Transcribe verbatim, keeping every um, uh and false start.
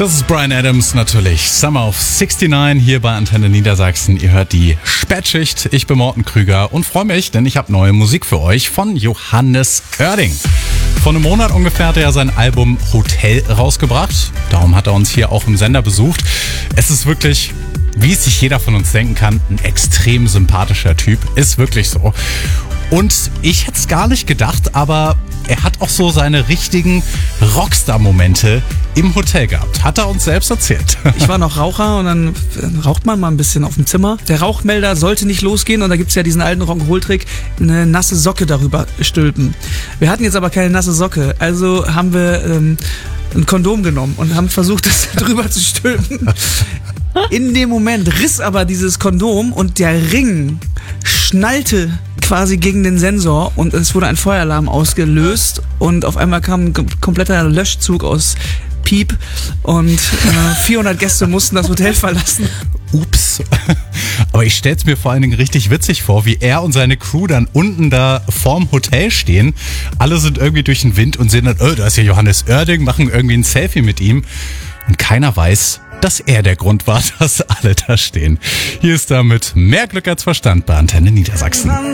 Das ist Bryan Adams natürlich. Summer of sixty-nine hier bei Antenne Niedersachsen. Ihr hört die Spätschicht. Ich bin Morten Krüger und freue mich, denn ich habe neue Musik für euch von Johannes Oerding. Vor einem Monat ungefähr hat er sein Album Hotel rausgebracht. Darum hat er uns hier auch im Sender besucht. Es ist wirklich, wie es sich jeder von uns denken kann, ein extrem sympathischer Typ. Ist wirklich so. Und ich hätte es gar nicht gedacht, aber er hat auch so seine richtigen Rockstar-Momente im Hotel gehabt. Hat er uns selbst erzählt. Ich war noch Raucher und dann raucht man mal ein bisschen auf dem Zimmer. Der Rauchmelder sollte nicht losgehen und da gibt's ja diesen alten Rock'n'Roll-Trick, eine nasse Socke darüber stülpen. Wir hatten jetzt aber keine nasse Socke, also haben wir ähm, ein Kondom genommen und haben versucht, das drüber zu stülpen. In dem Moment riss aber dieses Kondom und der Ring schnallte quasi gegen den Sensor und es wurde ein Feueralarm ausgelöst und auf einmal kam ein kompletter Löschzug aus Piep und äh, vierhundert Gäste mussten das Hotel verlassen. Ups. Aber ich stell's mir vor allen Dingen richtig witzig vor, wie er und seine Crew dann unten da vorm Hotel stehen. Alle sind irgendwie durch den Wind und sehen dann, oh, da ist ja Johannes Oerding, machen irgendwie ein Selfie mit ihm. Und keiner weiß, dass er der Grund war, dass alle da stehen. Hier ist damit mehr Glück als Verstand bei Antenne Niedersachsen.